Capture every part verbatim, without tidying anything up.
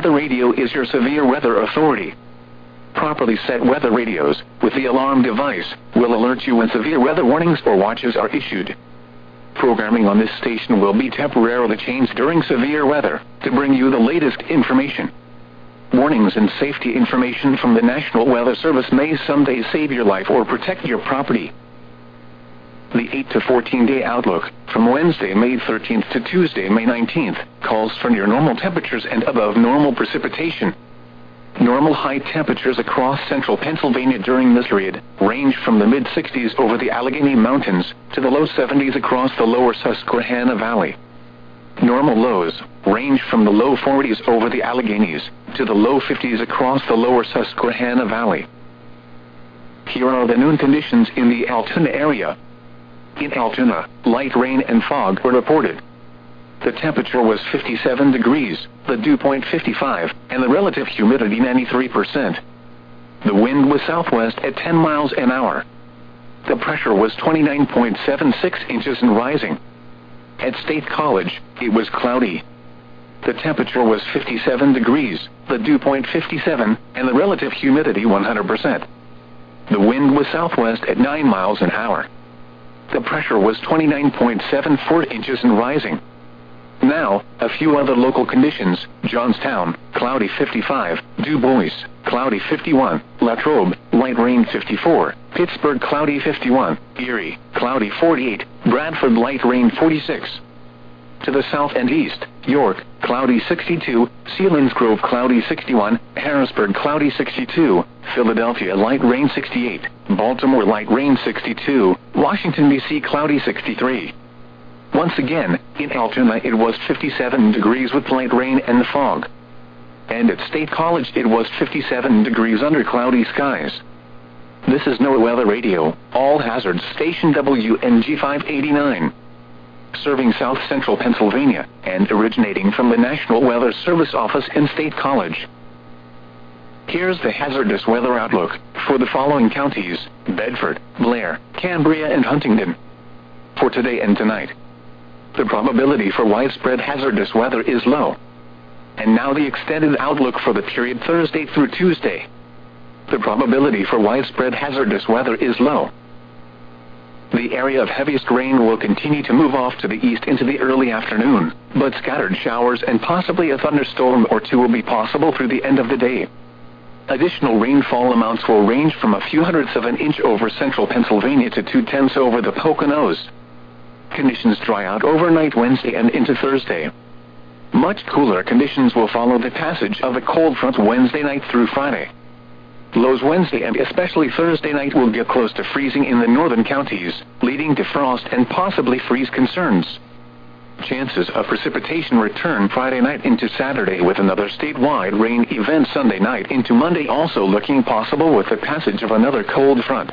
Weather Radio is your severe weather authority. Properly set weather radios, with the alarm device, will alert you when severe weather warnings or watches are issued. Programming on this station will be temporarily changed during severe weather, to bring you the latest information. Warnings and safety information from the National Weather Service may someday save your life or protect your property. The eight to fourteen day outlook, from Wednesday, May thirteenth to Tuesday, May nineteenth, calls for near normal temperatures and above normal precipitation. Normal high temperatures across central Pennsylvania during this period range from the mid sixties over the Allegheny Mountains to the low seventies across the lower Susquehanna Valley. Normal lows range from the low forties over the Alleghenies to the low fifties across the lower Susquehanna Valley. Here are the noon conditions in the Altoona area. In Altoona, light rain and fog were reported. The temperature was fifty-seven degrees, the dew point fifty-five, and the relative humidity ninety-three percent. The wind was southwest at ten miles an hour. The pressure was twenty-nine point seven six inches and rising. At State College, it was cloudy. The temperature was fifty-seven degrees, the dew point fifty-seven, and the relative humidity one hundred percent. The wind was southwest at nine miles an hour. The pressure was twenty-nine point seven four inches and rising. Now, a few other local conditions: Johnstown, cloudy fifty-five, Du Bois, cloudy fifty-one, Latrobe, light rain fifty-four, Pittsburgh, cloudy fifty-one, Erie, cloudy forty-eight, Bradford, light rain forty-six. To the south and east, York, cloudy sixty-two, Selinsgrove, cloudy sixty-one, Harrisburg, cloudy sixty-two, Philadelphia, light rain sixty-eight, Baltimore, light rain sixty-two, Washington, D C, cloudy sixty-three. Once again, in Altoona it was fifty-seven degrees with light rain and fog. And at State College it was fifty-seven degrees under cloudy skies. This is NOAA Weather Radio, all hazards station W N G five eighty-nine. Serving south central Pennsylvania, and originating from the National Weather Service office in State College. Here's the hazardous weather outlook for the following counties: Bedford, Blair, Cambria, and Huntingdon. For today and tonight, the probability for widespread hazardous weather is low. And now the extended outlook for the period Thursday through Tuesday. The probability for widespread hazardous weather is low. The area of heaviest rain will continue to move off to the east into the early afternoon, but scattered showers and possibly a thunderstorm or two will be possible through the end of the day. Additional rainfall amounts will range from a few hundredths of an inch over central Pennsylvania to two-tenths over the Poconos. Conditions dry out overnight Wednesday and into Thursday. Much cooler conditions will follow the passage of a cold front Wednesday night through Friday. Lows Wednesday and especially Thursday night will get close to freezing in the northern counties, leading to frost and possibly freeze concerns. Chances of precipitation return Friday night into Saturday, with another statewide rain event Sunday night into Monday also looking possible with the passage of another cold front.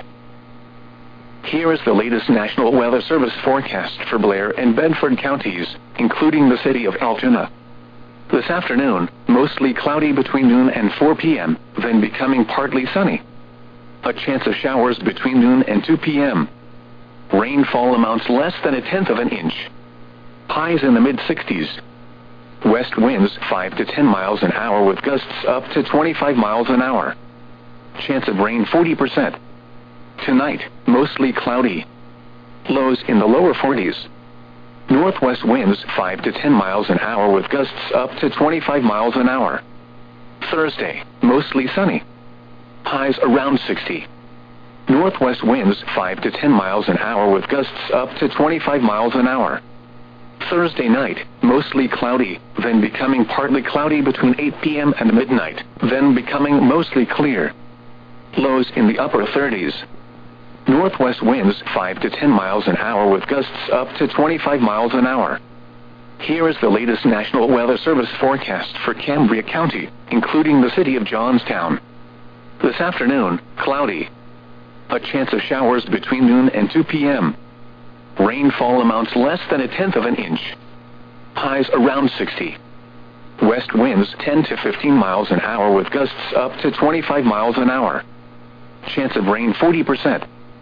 Here is the latest National Weather Service forecast for Blair and Bedford counties, including the city of Altoona. This afternoon, mostly cloudy between noon and four p m, then becoming partly sunny. A chance of showers between noon and two p m Rainfall amounts less than a tenth of an inch. Highs in the mid sixties. West winds five to ten miles an hour with gusts up to twenty-five miles an hour. Chance of rain forty percent. Tonight, mostly cloudy. Lows in the lower forties. Northwest winds five to ten miles an hour with gusts up to twenty-five miles an hour. Thursday, mostly sunny. Highs around sixty. Northwest winds five to ten miles an hour with gusts up to twenty-five miles an hour. Thursday night, mostly cloudy, then becoming partly cloudy between eight p m and midnight, then becoming mostly clear. Lows in the upper thirties. Northwest winds five to ten miles an hour with gusts up to twenty-five miles an hour. Here is the latest National Weather Service forecast for Cambria County, including the city of Johnstown. This afternoon, cloudy. A chance of showers between noon and two p m Rainfall amounts less than a tenth of an inch. Highs around sixty. West winds ten to fifteen miles an hour with gusts up to twenty-five miles an hour. Chance of rain forty percent.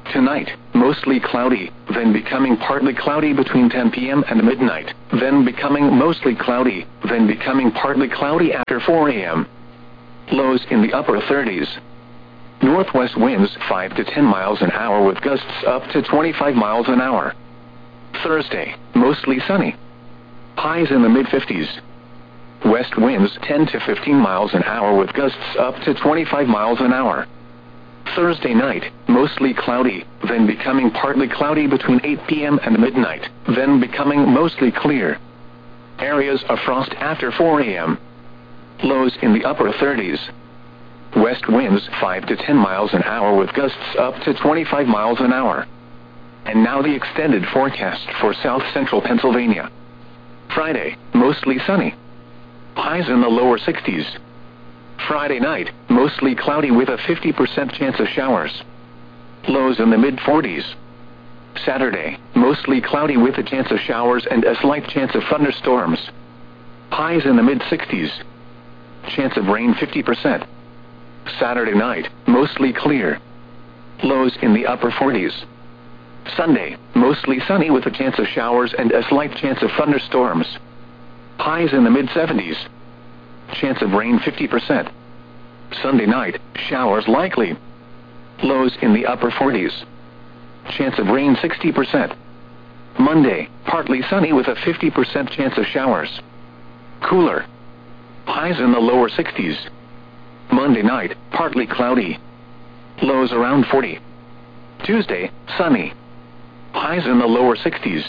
Tonight, mostly cloudy, then becoming partly cloudy between ten p m and midnight, then becoming mostly cloudy, then becoming partly cloudy after four a m Lows in the upper thirties. Northwest winds five to ten miles an hour with gusts up to twenty-five miles an hour. Thursday, mostly sunny. Highs in the mid fifties. West winds ten to fifteen miles an hour with gusts up to twenty-five miles an hour. Thursday night, mostly cloudy, then becoming partly cloudy between eight p m and midnight, then becoming mostly clear. Areas of frost after four a m Lows in the upper thirties. West winds five to ten miles an hour with gusts up to twenty-five miles an hour. And now the extended forecast for south central Pennsylvania. Friday, mostly sunny. Highs in the lower sixties. Friday night, mostly cloudy with a fifty percent chance of showers. Lows in the mid forties. Saturday, mostly cloudy with a chance of showers and a slight chance of thunderstorms. Highs in the mid sixties. Chance of rain fifty percent. Saturday night, mostly clear. Lows in the upper forties. Sunday, mostly sunny with a chance of showers and a slight chance of thunderstorms. Highs in the mid seventies. Chance of rain fifty percent. Sunday night, showers likely. Lows in the upper forties. Chance of rain sixty percent. Monday, partly sunny with a fifty percent chance of showers. Cooler. Highs in the lower sixties. Monday night, partly cloudy. Lows around forty. Tuesday, sunny. Highs in the lower sixties.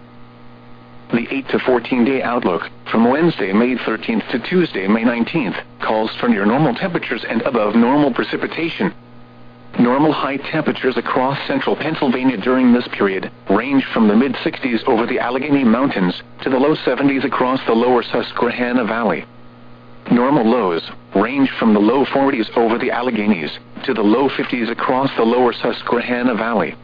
The eight to fourteen day outlook, from Wednesday, May thirteenth to Tuesday, May nineteenth, calls for near normal temperatures and above normal precipitation. Normal high temperatures across central Pennsylvania during this period range from the mid sixties over the Allegheny Mountains to the low seventies across the lower Susquehanna Valley. Normal lows range from the low forties over the Alleghenies to the low fifties across the lower Susquehanna Valley.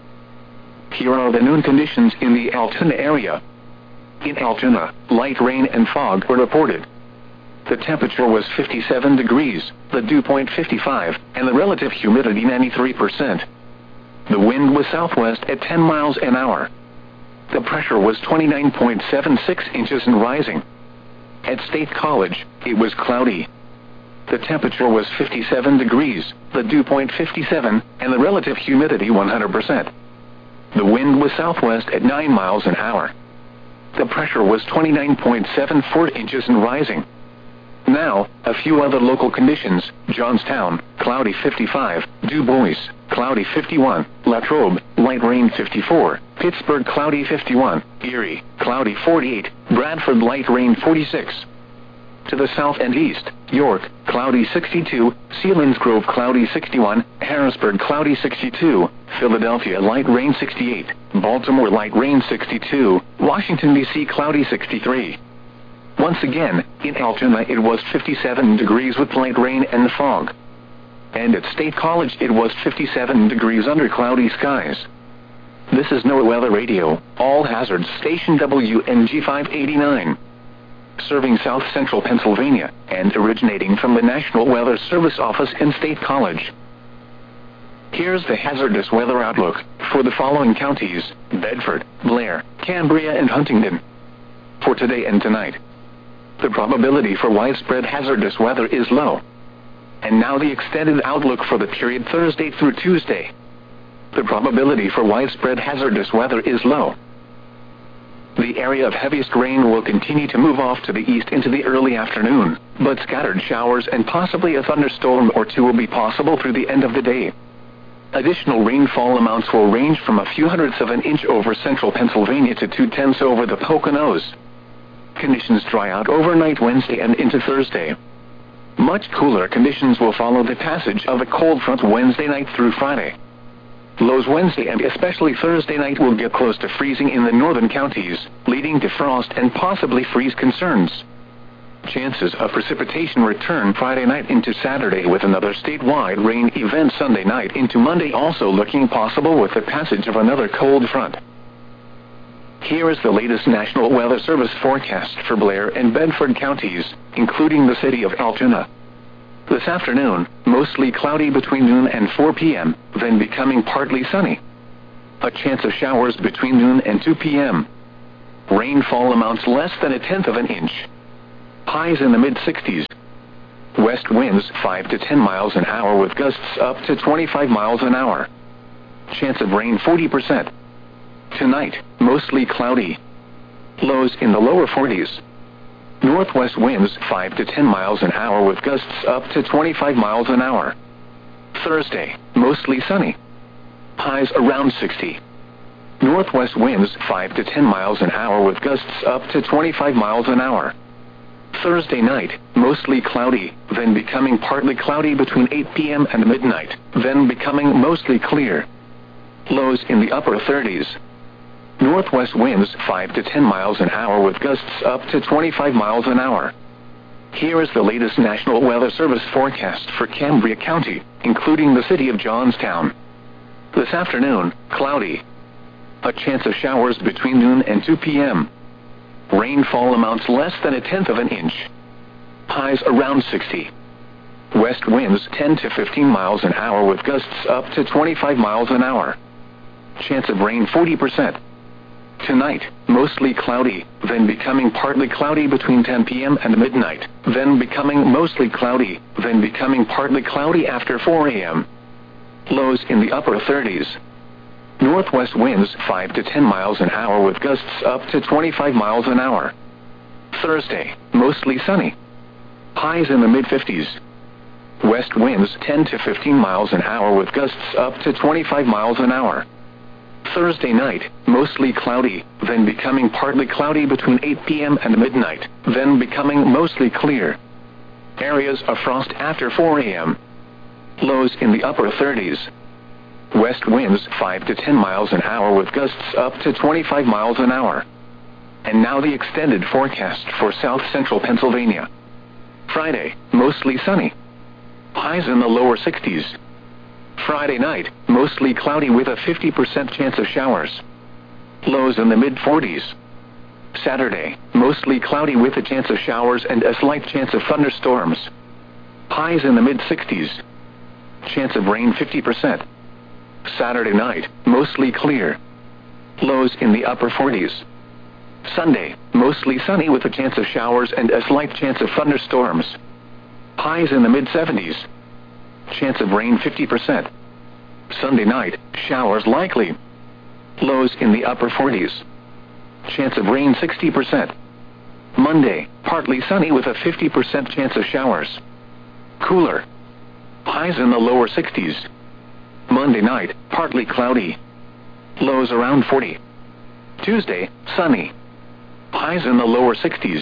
Here are the noon conditions in the Altoona area. In Altoona, light rain and fog were reported. The temperature was fifty-seven degrees, the dew point fifty-five, and the relative humidity ninety-three percent. The wind was southwest at ten miles an hour. The pressure was twenty-nine point seven six inches and rising. At State College, it was cloudy. The temperature was fifty-seven degrees, the dew point fifty-seven, and the relative humidity one hundred percent. The wind was southwest at nine miles an hour. The pressure was twenty-nine point seven four inches and rising. Now, a few other local conditions: Johnstown, cloudy fifty-five, Du Bois, cloudy fifty-one, Latrobe, light rain fifty-four, Pittsburgh, cloudy fifty-one, Erie, cloudy forty-eight, Bradford, light rain forty-six. To the south and east, York, cloudy sixty-two, Selinsgrove, cloudy sixty-one, Harrisburg, cloudy sixty-two, Philadelphia, light rain sixty-eight, Baltimore, light rain sixty-two, Washington, D C, cloudy sixty-three. Once again, in Altoona it was fifty-seven degrees with light rain and fog. And at State College it was fifty-seven degrees under cloudy skies. This is NOAA Weather Radio, All Hazards Station W N G five eighty-nine. Serving south central Pennsylvania, and originating from the National Weather Service office in State College. Here's the hazardous weather outlook for the following counties: Bedford, Blair, Cambria, and Huntingdon. For today and tonight, the probability for widespread hazardous weather is low. And now the extended outlook for the period Thursday through Tuesday. The probability for widespread hazardous weather is low. The area of heaviest rain will continue to move off to the east into the early afternoon, but scattered showers and possibly a thunderstorm or two will be possible through the end of the day. Additional rainfall amounts will range from a few hundredths of an inch over central Pennsylvania to two-tenths over the Poconos. Conditions dry out overnight Wednesday and into Thursday. Much cooler conditions will follow the passage of a cold front Wednesday night through Friday. Lows Wednesday and especially Thursday night will get close to freezing in the northern counties, leading to frost and possibly freeze concerns. Chances of precipitation return Friday night into Saturday with another statewide rain event Sunday night into Monday, also looking possible with the passage of another cold front. Here is the latest National Weather Service forecast for Blair and Bedford counties, including the city of Altoona. This afternoon, mostly cloudy between noon and four p m, then becoming partly sunny. A chance of showers between noon and two p m Rainfall amounts less than a tenth of an inch. Highs in the mid sixties. West winds five to ten miles an hour with gusts up to twenty-five miles an hour. Chance of rain forty percent. Tonight, mostly cloudy. Lows in the lower forties. Northwest winds five to ten miles an hour with gusts up to twenty-five miles an hour. Thursday, mostly sunny. Highs around sixty. Northwest winds five to ten miles an hour with gusts up to twenty-five miles an hour. Thursday night, mostly cloudy, then becoming partly cloudy between eight p m and midnight, then becoming mostly clear. Lows in the upper thirties. Northwest winds five to ten miles an hour with gusts up to twenty-five miles an hour. Here is the latest National Weather Service forecast for Cambria County, including the city of Johnstown. This afternoon, cloudy. A chance of showers between noon and two p m Rainfall amounts less than a tenth of an inch. Highs around sixty. West winds ten to fifteen miles an hour with gusts up to twenty-five miles an hour. Chance of rain forty percent. Tonight, mostly cloudy, then becoming partly cloudy between ten p m and midnight, then becoming mostly cloudy, then becoming partly cloudy after four a m Lows in the upper thirties. Northwest winds five to ten miles an hour with gusts up to twenty-five miles an hour. Thursday, mostly sunny. Highs in the mid fifties. West winds ten to fifteen miles an hour with gusts up to twenty-five miles an hour. Thursday night, mostly cloudy, then becoming partly cloudy between eight p m and midnight, then becoming mostly clear. Areas of frost after four a m Lows in the upper thirties. West winds five to ten miles an hour with gusts up to twenty-five miles an hour. And now the extended forecast for south central Pennsylvania. Friday, mostly sunny. Highs in the lower sixties. Friday night, mostly cloudy with a fifty percent chance of showers. Lows in the mid forties. Saturday, mostly cloudy with a chance of showers and a slight chance of thunderstorms. Highs in the mid sixties. Chance of rain fifty percent. Saturday night, mostly clear. Lows in the upper forties. Sunday, mostly sunny with a chance of showers and a slight chance of thunderstorms. Highs in the mid seventies. Chance of rain fifty percent. Sunday night, showers likely. Lows in the upper forties. Chance of rain sixty percent. Monday, partly sunny with a fifty percent chance of showers. Cooler. Highs in the lower sixties. Monday night, partly cloudy. Lows around forty. Tuesday, sunny. Highs in the lower sixties.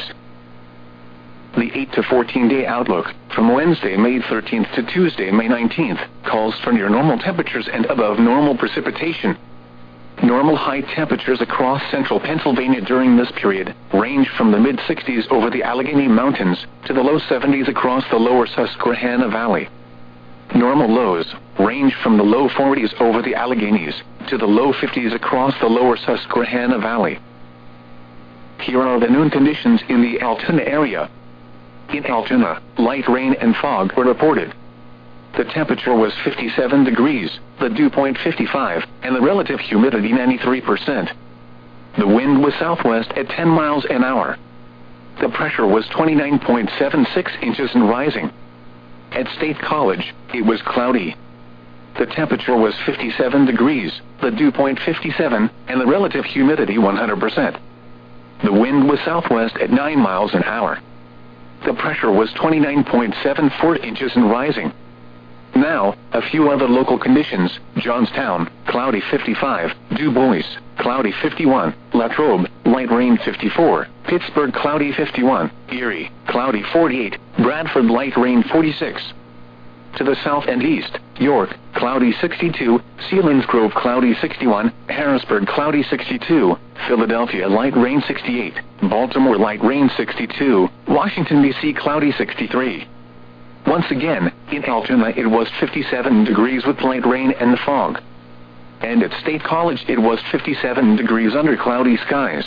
The eight to fourteen day outlook, from Wednesday, May thirteenth to Tuesday, May nineteenth, calls for near normal temperatures and above normal precipitation. Normal high temperatures across central Pennsylvania during this period range from the mid sixties over the Allegheny Mountains to the low seventies across the lower Susquehanna Valley. Normal lows range from the low forties over the Alleghenies to the low fifties across the lower Susquehanna Valley. Here are the noon conditions in the Altoona area. In Altoona, light rain and fog were reported. The temperature was fifty-seven degrees, the dew point fifty-five, and the relative humidity ninety-three percent. The wind was southwest at ten miles an hour. The pressure was twenty-nine point seven six inches and rising. At State College, it was cloudy. The temperature was fifty-seven degrees, the dew point fifty-seven, and the relative humidity one hundred percent. The wind was southwest at nine miles an hour. The pressure was twenty-nine point seven four inches and rising. Now, a few other local conditions: Johnstown, cloudy fifty-five, Du Bois, cloudy fifty-one, Latrobe, light rain fifty-four, Pittsburgh, cloudy fifty-one, Erie, cloudy forty-eight, Bradford, light rain forty-six. To the south and east, York, cloudy sixty-two, Selinsgrove, cloudy sixty-one, Harrisburg, cloudy sixty-two, Philadelphia, light rain sixty-eight, Baltimore, light rain sixty-two, Washington, D C, cloudy sixty-three. Once again, in Altoona it was fifty-seven degrees with light rain and fog. And at State College it was fifty-seven degrees under cloudy skies.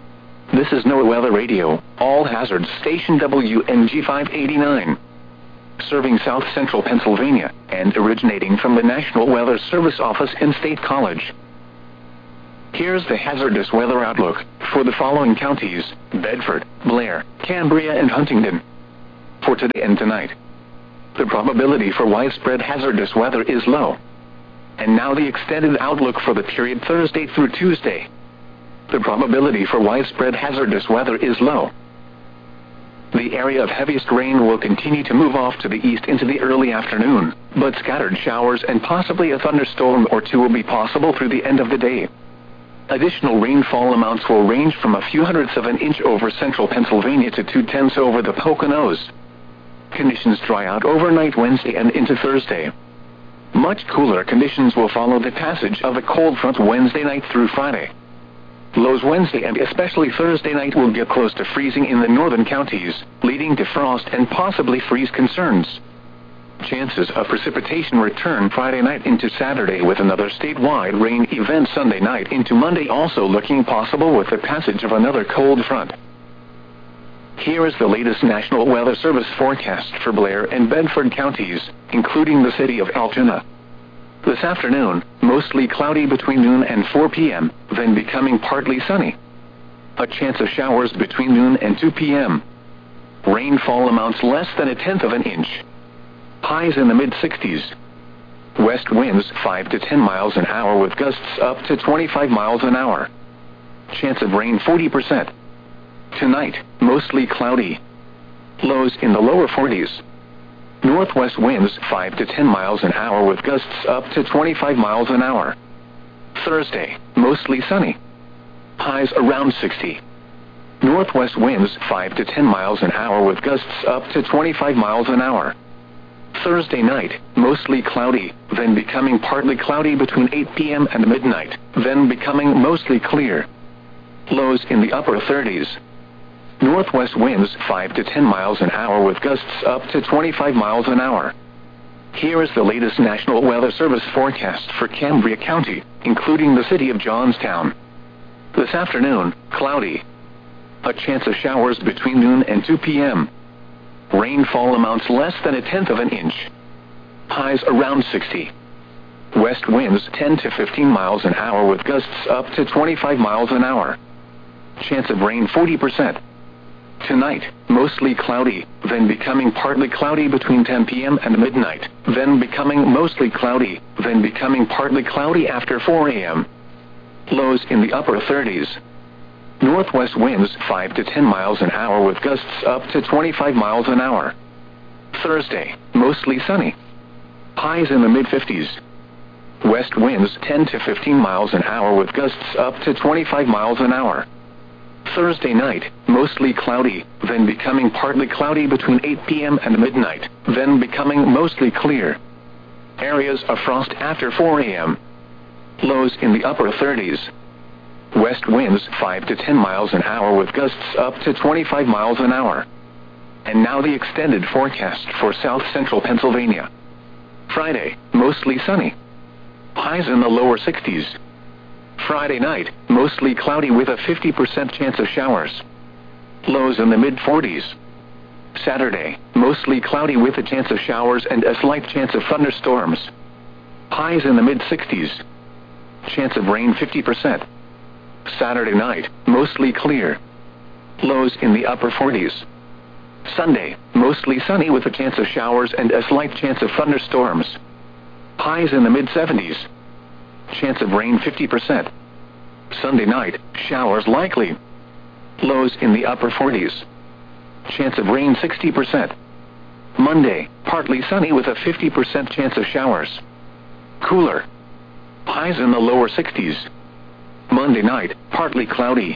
This is NOAA Weather Radio, all hazards, station W N G five eighty-nine. serving south central Pennsylvania, and originating from the National Weather Service office in State College. Here's the hazardous weather outlook for the following counties: Bedford, Blair, Cambria, and Huntingdon. For today and tonight, the probability for widespread hazardous weather is low. And now the extended outlook for the period Thursday through Tuesday. The probability for widespread hazardous weather is low. The area of heaviest rain will continue to move off to the east into the early afternoon, but scattered showers and possibly a thunderstorm or two will be possible through the end of the day. Additional rainfall amounts will range from a few hundredths of an inch over central Pennsylvania to two-tenths over the Poconos. Conditions dry out overnight Wednesday and into Thursday. Much cooler conditions will follow the passage of a cold front Wednesday night through Friday. Lows Wednesday and especially Thursday night will get close to freezing in the northern counties, leading to frost and possibly freeze concerns. Chances of precipitation return Friday night into Saturday, with another statewide rain event Sunday night into Monday also looking possible with the passage of another cold front. Here is the latest National Weather Service forecast for Blair and Bedford counties, including the city of Altoona. This afternoon, mostly cloudy between noon and four p m, then becoming partly sunny. A chance of showers between noon and two p m Rainfall amounts less than a tenth of an inch. Highs in the mid sixties. West winds five to ten miles an hour with gusts up to twenty-five miles an hour. Chance of rain forty percent. Tonight, mostly cloudy. Lows in the lower forties. Northwest winds five to ten miles an hour with gusts up to twenty-five miles an hour. Thursday, mostly sunny. Highs around sixty. Northwest winds five to ten miles an hour with gusts up to twenty-five miles an hour. Thursday night, mostly cloudy, then becoming partly cloudy between eight p m and midnight, then becoming mostly clear. Lows in the upper thirties. Northwest winds five to ten miles an hour with gusts up to twenty-five miles an hour. Here is the latest National Weather Service forecast for Cambria County, including the city of Johnstown. This afternoon, cloudy. A chance of showers between noon and two p m Rainfall amounts less than a tenth of an inch. Highs around sixty. West winds ten to fifteen miles an hour with gusts up to twenty-five miles an hour. Chance of rain forty percent. Tonight, mostly cloudy, then becoming partly cloudy between ten p m and midnight, then becoming mostly cloudy, then becoming partly cloudy after four a m Lows in the upper thirties. Northwest winds five to ten miles an hour with gusts up to twenty-five miles an hour. Thursday, mostly sunny. Highs in the mid fifties. West winds ten to fifteen miles an hour with gusts up to twenty-five miles an hour. Thursday night, mostly cloudy, then becoming partly cloudy between eight p m and midnight, then becoming mostly clear. Areas of frost after four a m Lows in the upper thirties. West winds five to ten miles an hour with gusts up to twenty-five miles an hour. And now the extended forecast for south central Pennsylvania. Friday, mostly sunny. Highs in the lower sixties. Friday night, mostly cloudy with a fifty percent chance of showers. Lows in the mid forties. Saturday, mostly cloudy with a chance of showers and a slight chance of thunderstorms. Highs in the mid sixties. Chance of rain fifty percent. Saturday night, mostly clear. Lows in the upper forties. Sunday, mostly sunny with a chance of showers and a slight chance of thunderstorms. Highs in the mid seventies. Chance of rain fifty percent. Sunday night, showers likely. Lows in the upper forties. Chance of rain sixty percent. Monday, partly sunny with a fifty percent chance of showers. Cooler. Highs in the lower sixties. Monday night, partly cloudy.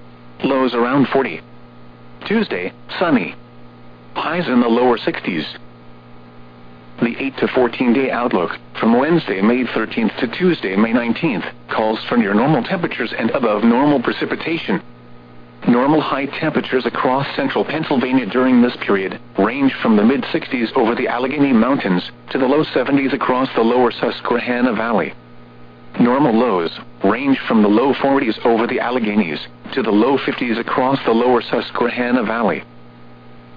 Lows around forty. Tuesday, sunny. Highs in the lower sixties. The eight to fourteen day outlook, from Wednesday, May thirteenth to Tuesday, May nineteenth, calls for near normal temperatures and above normal precipitation. Normal high temperatures across central Pennsylvania during this period range from the mid sixties over the Allegheny Mountains to the low seventies across the lower Susquehanna Valley. Normal lows range from the low forties over the Alleghenies to the low fifties across the lower Susquehanna Valley.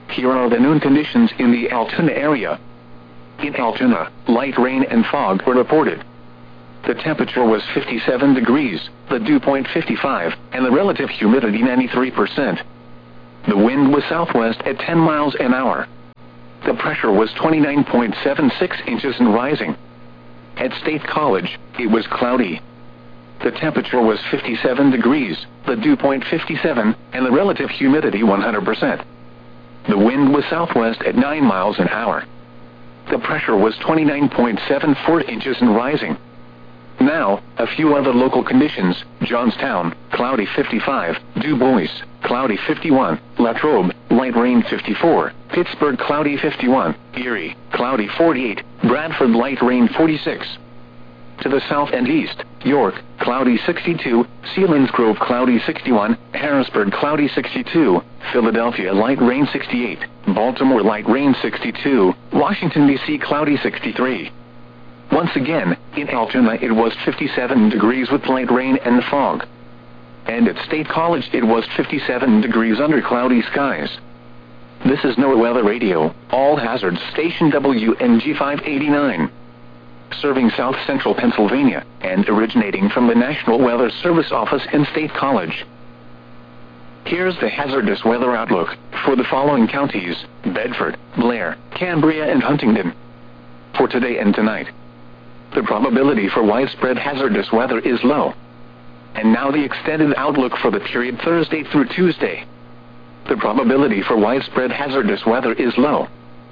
Here are the noon conditions in the Altoona area. In Altoona, light rain and fog were reported. The temperature was fifty-seven degrees, the dew point fifty-five, and the relative humidity ninety-three percent. The wind was southwest at ten miles an hour. The pressure was twenty-nine point seven six inches and rising. At State College, it was cloudy. The temperature was fifty-seven degrees, the dew point fifty-seven, and the relative humidity one hundred percent. The wind was southwest at nine miles an hour. The pressure was twenty-nine point seven four inches and rising. Now, a few other local conditions: Johnstown, cloudy fifty-five, Du Bois, cloudy fifty-one, Latrobe, light rain fifty-four, Pittsburgh, cloudy fifty-one, Erie, cloudy forty-eight, Bradford, light rain forty-six. To the south and east, York, cloudy sixty-two, Selinsgrove, cloudy sixty-one, Harrisburg, cloudy sixty-two, Philadelphia, light rain sixty-eight, Baltimore, light rain sixty-two, Washington, D C, cloudy sixty-three. Once again, in Altoona it was fifty-seven degrees with light rain and fog. And at State College it was fifty-seven degrees under cloudy skies. This is NOAA Weather Radio, all hazards station W N G five eighty-nine. Serving South Central Pennsylvania, and originating from the National Weather Service office in State College. Here's the hazardous weather outlook for the following counties: Bedford, Blair, Cambria, and Huntingdon. For today and tonight, the probability for widespread hazardous weather is low. And now the extended outlook for the period Thursday through Tuesday. The probability for widespread hazardous weather is low.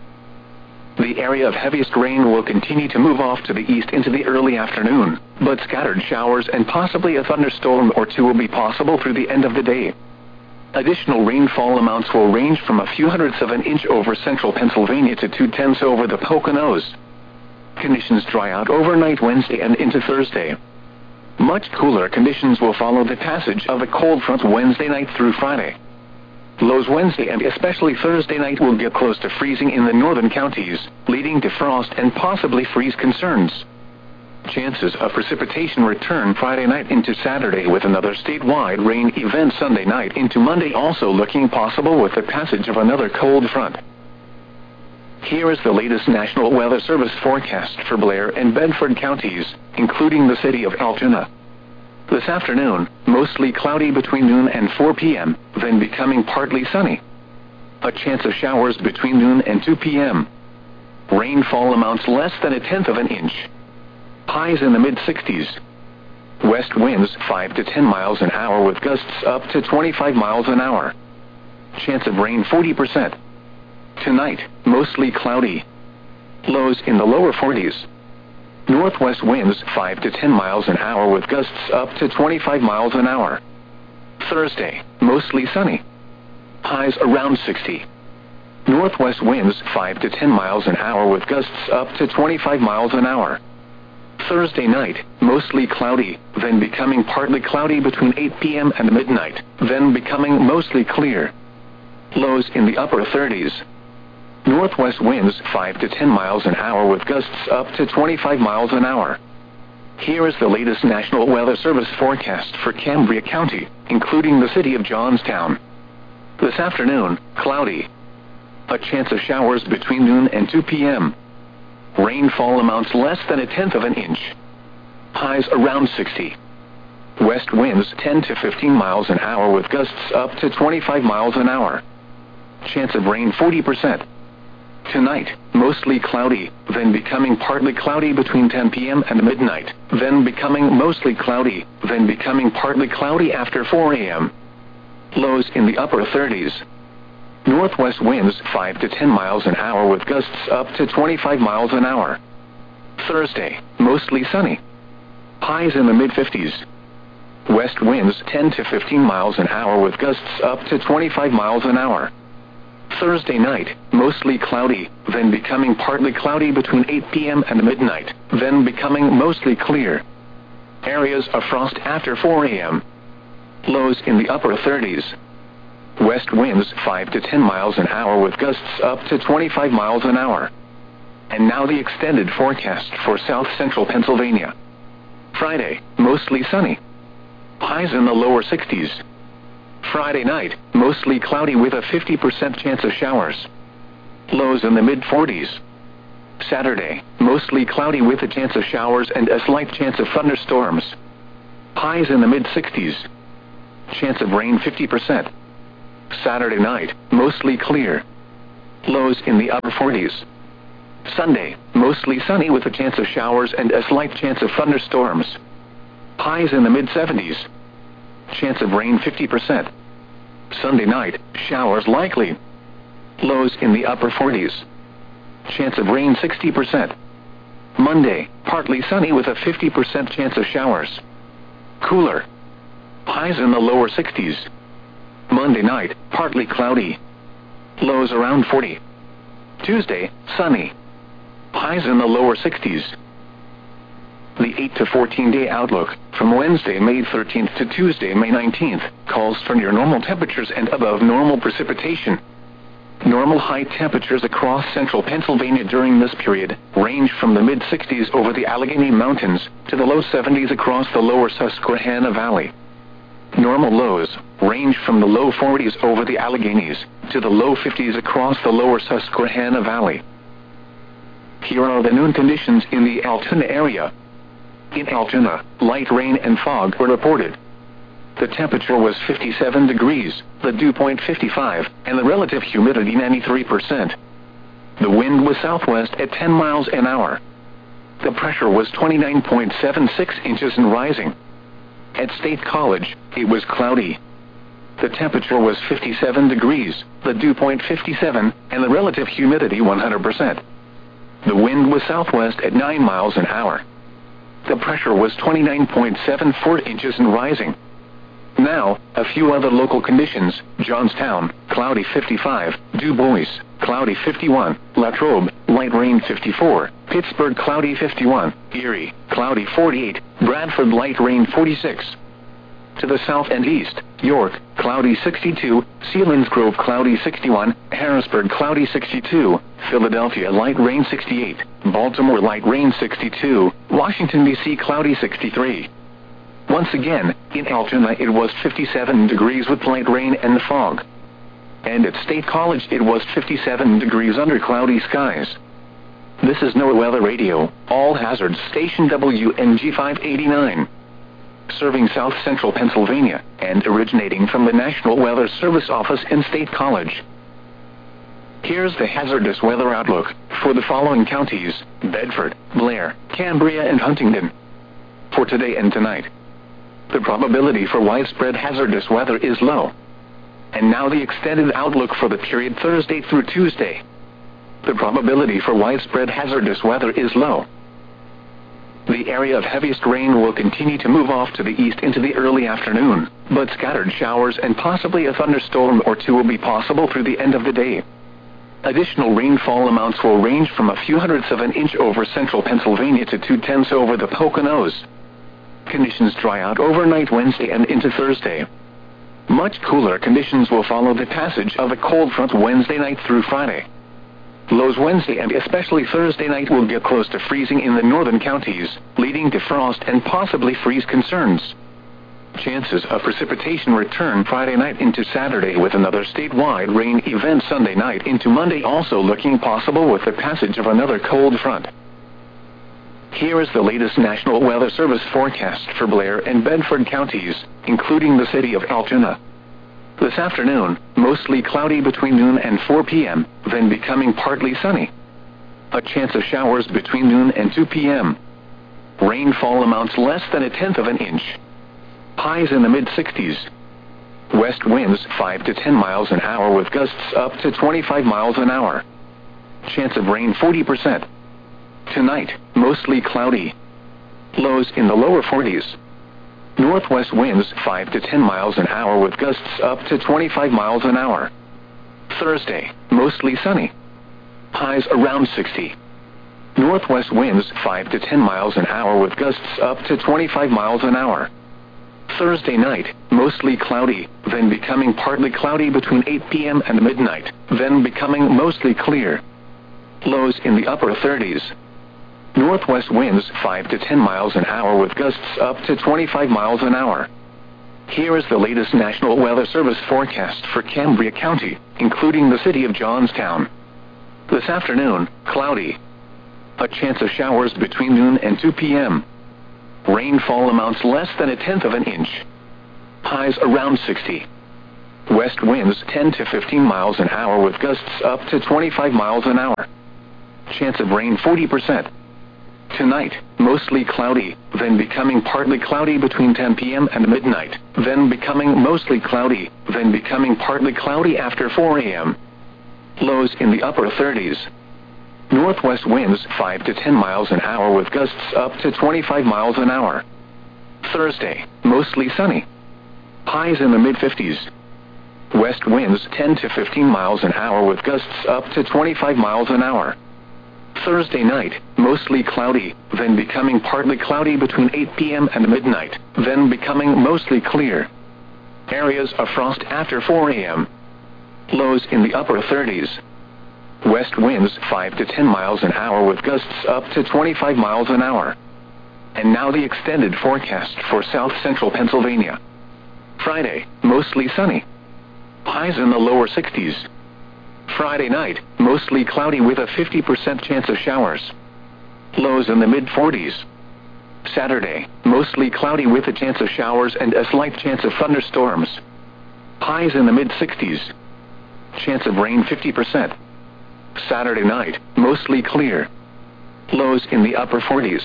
The area of heaviest rain will continue to move off to the east into the early afternoon, but scattered showers and possibly a thunderstorm or two will be possible through the end of the day. Additional rainfall amounts will range from a few hundredths of an inch over central Pennsylvania to two-tenths over the Poconos. Conditions dry out overnight Wednesday and into Thursday. Much cooler conditions will follow the passage of a cold front Wednesday night through Friday. Lows Wednesday and especially Thursday night will get close to freezing in the northern counties, leading to frost and possibly freeze concerns. Chances of precipitation return Friday night into Saturday, with another statewide rain event Sunday night into Monday also looking possible with the passage of another cold front. Here is the latest National Weather Service forecast for Blair and Bedford counties, including the city of Altoona. This afternoon, mostly cloudy between noon and four p m, then becoming partly sunny. A chance of showers between noon and two p m Rainfall amounts less than a tenth of an inch. Highs in the mid sixties. West winds five to ten miles an hour with gusts up to twenty-five miles an hour. Chance of rain forty percent. Tonight, mostly cloudy. Lows in the lower forties. Northwest winds five to ten miles an hour with gusts up to twenty-five miles an hour. Thursday, mostly sunny. Highs around sixty. Northwest winds five to ten miles an hour with gusts up to twenty-five miles an hour. Thursday night, mostly cloudy, then becoming partly cloudy between eight p m and midnight, then becoming mostly clear. Lows in the upper thirties. Northwest winds five to ten miles an hour with gusts up to twenty-five miles an hour. Here is the latest National Weather Service forecast for Cambria County, including the city of Johnstown. This afternoon, cloudy. A chance of showers between noon and two p m Rainfall amounts less than a tenth of an inch. Highs around sixty. West winds ten to fifteen miles an hour with gusts up to twenty-five miles an hour. Chance of rain forty percent. Tonight, mostly cloudy, then becoming partly cloudy between ten p m and midnight, then becoming mostly cloudy, then becoming partly cloudy after four a m Lows in the upper thirties. Northwest winds five to ten miles an hour with gusts up to twenty-five miles an hour. Thursday, mostly sunny. Highs in the mid fifties. West winds ten to fifteen miles an hour with gusts up to twenty-five miles an hour. Thursday night, mostly cloudy, then becoming partly cloudy between eight p m and midnight, then becoming mostly clear. Areas of frost after four a m Lows in the upper thirties. West winds five to ten miles an hour with gusts up to twenty-five miles an hour. And now the extended forecast for South Central Pennsylvania. Friday, mostly sunny. Highs in the lower sixties. Friday night, mostly cloudy with a fifty percent chance of showers. Lows in the mid forties. Saturday, mostly cloudy with a chance of showers and a slight chance of thunderstorms. Highs in the mid sixties. Chance of rain fifty percent. Saturday night, mostly clear. Lows in the upper forties. Sunday, mostly sunny with a chance of showers and a slight chance of thunderstorms. Highs in the mid seventies. Chance of rain fifty percent. Sunday night, showers likely. Lows in the upper forties. Chance of rain sixty percent. Monday, partly sunny with a fifty percent chance of showers. Cooler. Highs in the lower sixties. Monday night, partly cloudy. Lows around forty. Tuesday, sunny. Highs in the lower sixties. The eight to fourteen day outlook, from Wednesday, May thirteenth to Tuesday, May nineteenth, calls for near normal temperatures and above normal precipitation. Normal high temperatures across central Pennsylvania during this period range from the mid sixties over the Allegheny Mountains to the low seventies across the lower Susquehanna Valley. Normal lows range from the low forties over the Alleghenies to the low fifties across the lower Susquehanna Valley. Here are the noon conditions in the Altoona area. In Altoona, light rain and fog were reported. The temperature was fifty-seven degrees, the dew point fifty-five, and the relative humidity ninety-three percent. The wind was southwest at ten miles an hour. The pressure was twenty-nine point seven six inches and rising. At State College, it was cloudy. The temperature was fifty-seven degrees, the dew point fifty-seven, and the relative humidity one hundred percent. The wind was southwest at nine miles an hour. The pressure was twenty-nine point seven four inches and rising. Now, a few other local conditions: Johnstown, cloudy fifty-five, Du Bois, cloudy fifty-one, Latrobe, light rain fifty-four, Pittsburgh, cloudy fifty-one, Erie, cloudy forty-eight, Bradford, light rain forty-six. To the south and east, York, cloudy sixty-two, Selinsgrove, cloudy sixty-one, Harrisburg, cloudy sixty-two, Philadelphia, light rain sixty-eight, Baltimore, light rain sixty-two, Washington, D C, cloudy sixty-three. Once again, in Altoona it was fifty-seven degrees with light rain and fog. And at State College it was fifty-seven degrees under cloudy skies. This is NOAA Weather Radio, all hazards station W N G five eighty-nine. Serving South Central Pennsylvania, and originating from the National Weather Service office in State College. Here's the hazardous weather outlook for the following counties: Bedford, Blair, Cambria, and Huntingdon. For today and tonight, the probability for widespread hazardous weather is low. And now the extended outlook for the period Thursday through Tuesday. The probability for widespread hazardous weather is low. The area of heaviest rain will continue to move off to the east into the early afternoon, but scattered showers and possibly a thunderstorm or two will be possible through the end of the day. Additional rainfall amounts will range from a few hundredths of an inch over central Pennsylvania to two-tenths over the Poconos. Conditions dry out overnight Wednesday and into Thursday. Much cooler conditions will follow the passage of a cold front Wednesday night through Friday. Lows Wednesday and especially Thursday night will get close to freezing in the northern counties, leading to frost and possibly freeze concerns. Chances of precipitation return Friday night into Saturday with another statewide rain event Sunday night into Monday, also looking possible with the passage of another cold front. Here is the latest National Weather Service forecast for Blair and Bedford counties, including the city of Altoona. This afternoon, mostly cloudy between noon and four p m, then becoming partly sunny. A chance of showers between noon and two p m Rainfall amounts less than a tenth of an inch. Highs in the mid sixties. West winds five to ten miles an hour with gusts up to twenty-five miles an hour. Chance of rain forty percent. Tonight, mostly cloudy. Lows in the lower forties. Northwest winds five to ten miles an hour with gusts up to twenty-five miles an hour. Thursday, mostly sunny. Highs around sixty. Northwest winds five to ten miles an hour with gusts up to twenty-five miles an hour. Thursday night, mostly cloudy, then becoming partly cloudy between eight p m and midnight, then becoming mostly clear. Lows in the upper thirties. Northwest winds five to ten miles an hour with gusts up to twenty-five miles an hour. Here is the latest National Weather Service forecast for Cambria County, including the city of Johnstown. This afternoon, cloudy. A chance of showers between noon and two p m Rainfall amounts less than a tenth of an inch. Highs around sixty. West winds ten to fifteen miles an hour with gusts up to twenty-five miles an hour. Chance of rain forty percent. Tonight, mostly cloudy, then becoming partly cloudy between ten p m and midnight, then becoming mostly cloudy, then becoming partly cloudy after four a m Lows in the upper thirties. Northwest winds five to ten miles an hour with gusts up to twenty-five miles an hour. Thursday, mostly sunny. Highs in the mid-fifties. West winds ten to fifteen miles an hour with gusts up to twenty-five miles an hour. Thursday night, mostly cloudy, then becoming partly cloudy between eight p m and midnight, then becoming mostly clear. Areas of frost after four a m Lows in the upper thirties. West winds five to ten miles an hour with gusts up to twenty-five miles an hour. And now the extended forecast for south central Pennsylvania. Friday, mostly sunny. Highs in the lower sixties. Friday night, mostly cloudy with a fifty percent chance of showers. Lows in the mid-forties. Saturday, mostly cloudy with a chance of showers and a slight chance of thunderstorms. Highs in the mid-sixties. Chance of rain fifty percent. Saturday night, mostly clear. Lows in the upper forties.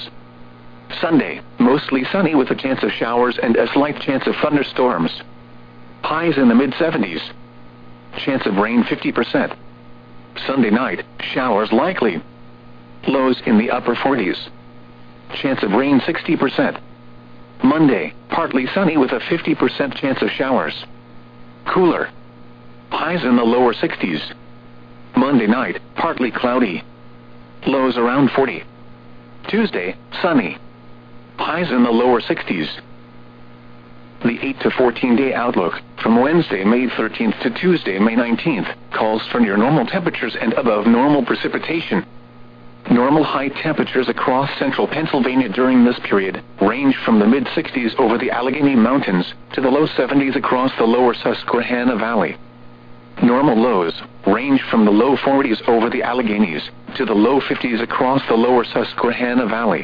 Sunday, mostly sunny with a chance of showers and a slight chance of thunderstorms. Highs in the mid-seventies. Chance of rain fifty percent. Sunday night, showers likely. Lows in the upper forties. Chance of rain sixty percent. Monday, partly sunny with a fifty percent chance of showers. Cooler. Highs in the lower sixties. Monday night, partly cloudy. Lows around forty. Tuesday, sunny. Highs in the lower sixties. The eight to fourteen day outlook, from Wednesday, May thirteenth to Tuesday, May nineteenth, calls for near normal temperatures and above normal precipitation. Normal high temperatures across central Pennsylvania during this period range from the mid-sixties over the Allegheny Mountains to the low seventies across the lower Susquehanna Valley. Normal lows range from the low forties over the Alleghenies to the low fifties across the lower Susquehanna Valley.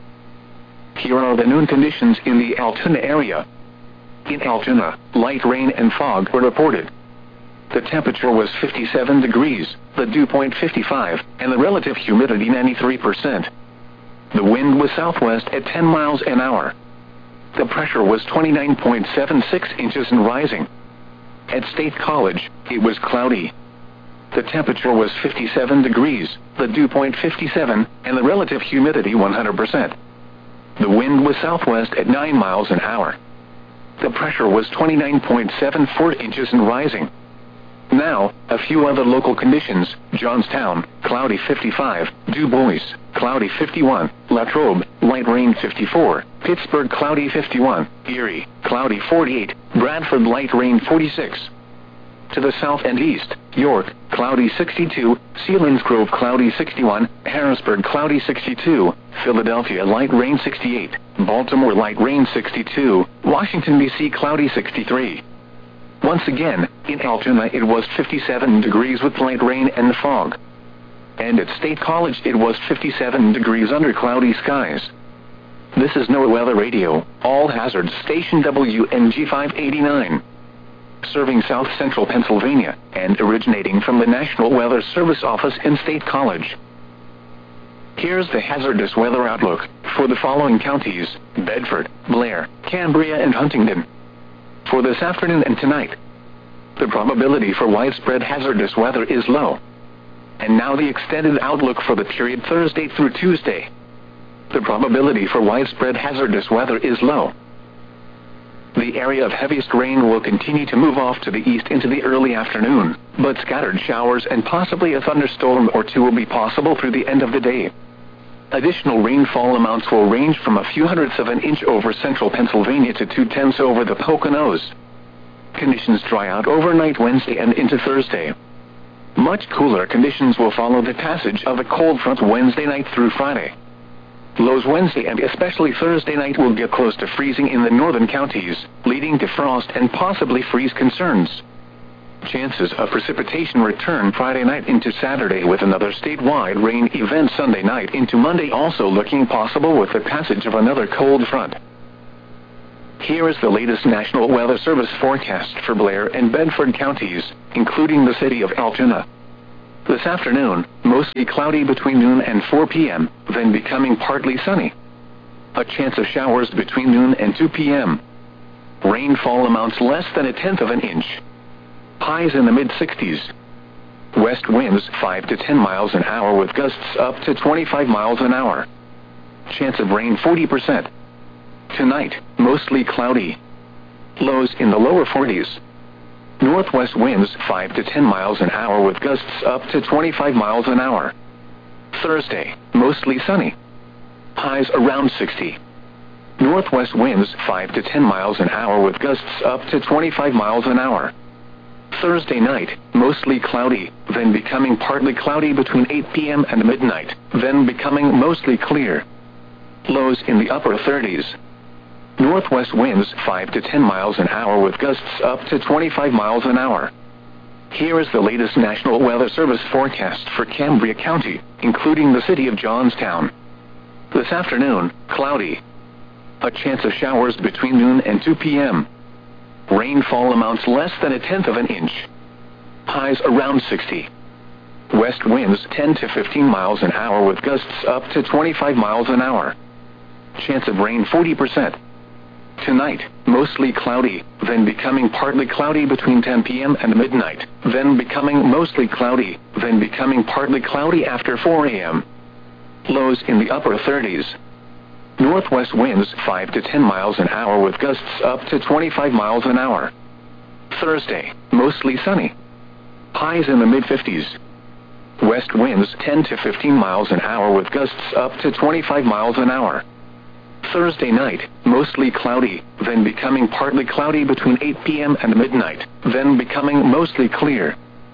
Here are the noon conditions in the Altoona area. In Altoona, light rain and fog were reported. The temperature was fifty-seven degrees, the dew point fifty-five, and the relative humidity ninety-three percent. The wind was southwest at ten miles an hour. The pressure was twenty-nine point seven six inches and rising. At State College, it was cloudy. The temperature was fifty-seven degrees, the dew point fifty-seven, and the relative humidity one hundred percent. The wind was southwest at nine miles an hour. The pressure was twenty-nine point seven four inches and rising. Now, a few other local conditions: Johnstown, cloudy fifty-five, Du Bois, cloudy fifty-one, Latrobe, light rain fifty-four, Pittsburgh, cloudy fifty-one, Erie, cloudy forty-eight, Bradford, light rain forty-six. To the south and east, York, cloudy sixty-two, Selinsgrove, cloudy sixty-one, Harrisburg, cloudy sixty-two, Philadelphia, light rain sixty-eight, Baltimore, light rain sixty-two, Washington, D C, cloudy sixty-three. Once again, in Altoona it was fifty-seven degrees with light rain and fog. And at State College it was fifty-seven degrees under cloudy skies. This is NOAA Weather Radio, all hazards, station W N G five eighty-nine. Serving south central Pennsylvania, and originating from the National Weather Service office in State College. Here's the hazardous weather outlook for the following counties: Bedford, Blair, Cambria, and Huntingdon. For this afternoon and tonight, the probability for widespread hazardous weather is low. And now the extended outlook for the period Thursday through Tuesday. The probability for widespread hazardous weather is low. The area of heaviest rain will continue to move off to the east into the early afternoon, but scattered showers and possibly a thunderstorm or two will be possible through the end of the day. Additional rainfall amounts will range from a few hundredths of an inch over central Pennsylvania to two-tenths over the Poconos. Conditions dry out overnight Wednesday and into Thursday. Much cooler conditions will follow the passage of a cold front Wednesday night through Friday. Lows Wednesday and especially Thursday night will get close to freezing in the northern counties, leading to frost and possibly freeze concerns. Chances of precipitation return Friday night into Saturday with another statewide rain event Sunday night into Monday, also looking possible with the passage of another cold front. Here is the latest National Weather Service forecast for Blair and Bedford counties, including the city of Altoona. This afternoon, mostly cloudy between noon and four p m, then becoming partly sunny. A chance of showers between noon and two p m Rainfall amounts less than a tenth of an inch. Highs in the mid sixties. West winds five to ten miles an hour with gusts up to twenty-five miles an hour. Chance of rain forty percent. Tonight, mostly cloudy. Lows in the lower forties. Northwest winds five to ten miles an hour with gusts up to twenty-five miles an hour. Thursday, mostly sunny. Highs around sixty. Northwest winds five to ten miles an hour with gusts up to twenty-five miles an hour. Thursday night, mostly cloudy, then becoming partly cloudy between eight p m and midnight, then becoming mostly clear. Lows in the upper thirties. Northwest winds five to ten miles an hour with gusts up to twenty-five miles an hour. Here is the latest National Weather Service forecast for Cambria County, including the city of Johnstown. This afternoon, cloudy. A chance of showers between noon and two p m Rainfall amounts less than a tenth of an inch. Highs around sixty. West winds ten to fifteen miles an hour with gusts up to twenty-five miles an hour. Chance of rain forty percent. Tonight, mostly cloudy, then becoming partly cloudy between ten p m and midnight, then becoming mostly cloudy, then becoming partly cloudy after four a m Lows in the upper thirties. Northwest winds five to ten miles an hour with gusts up to twenty-five miles an hour. Thursday, mostly sunny. Highs in the mid fifties. West winds ten to fifteen miles an hour with gusts up to twenty-five miles an hour. Thursday night, mostly cloudy, then becoming partly cloudy between eight p m and midnight, then becoming mostly clear.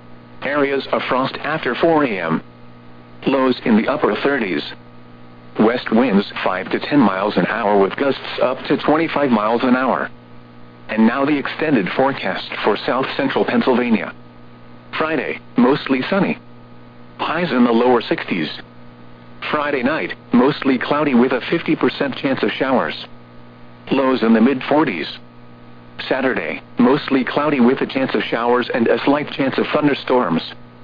Areas of frost after four a m Lows in the upper thirties. West winds five to ten miles an hour with gusts up to twenty-five miles an hour. And now the extended forecast for south central Pennsylvania. Friday, mostly sunny. Highs in the lower sixties. Friday night, mostly cloudy with a fifty percent chance of showers. Lows in the mid forties. Saturday, mostly cloudy with a chance of showers and a slight chance of thunderstorms.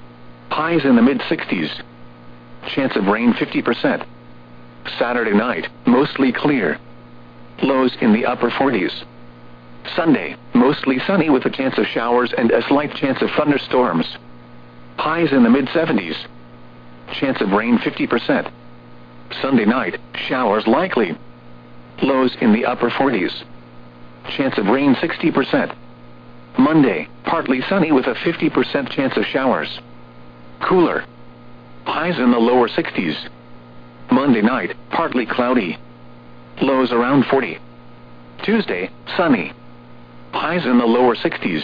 Highs in the mid sixties. Chance of rain fifty percent. Saturday night, mostly clear. Lows in the upper forties. Sunday, mostly sunny with a chance of showers and a slight chance of thunderstorms. Highs in the mid seventies. Chance of rain fifty percent. Sunday night, showers likely. Lows in the upper forties. Chance of rain sixty percent. Monday, partly sunny with a fifty percent chance of showers. Cooler. Highs in the lower sixties. Monday night, partly cloudy. Lows around forty. Tuesday, sunny. Highs in the lower sixties.